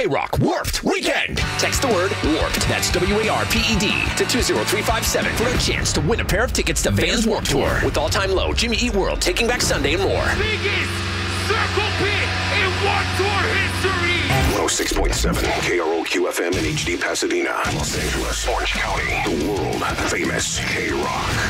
K-Rock Warped Weekend. Text the word Warped, that's W-A-R-P-E-D, to 20357 for a chance to win a pair of tickets to Vans Warped Tour with All Time Low, Jimmy Eat World, Taking Back Sunday, and more. Biggest circle pit in Warped Tour history. 106.7 KROQ-FM in HD Pasadena, Los Angeles, Orange County, the world famous K-Rock.